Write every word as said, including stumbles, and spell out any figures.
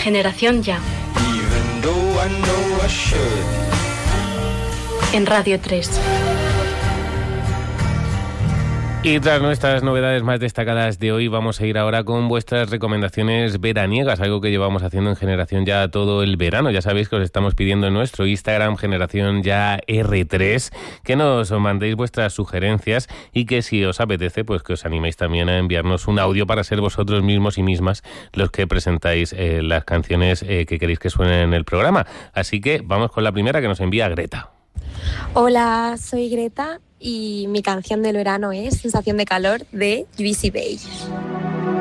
Generación Ya. En Radio tres. Y tras nuestras novedades más destacadas de hoy, vamos a ir ahora con vuestras recomendaciones veraniegas, algo que llevamos haciendo en Generación Ya todo el verano. Ya sabéis que os estamos pidiendo en nuestro Instagram, Generación Ya erre tres, que nos mandéis vuestras sugerencias y que si os apetece, pues que os animéis también a enviarnos un audio para ser vosotros mismos y mismas los que presentáis eh, las canciones eh, que queréis que suenen en el programa. Así que vamos con la primera que nos envía Greta. Hola, soy Greta y mi canción del verano es Sensación de calor de Juicy Bay.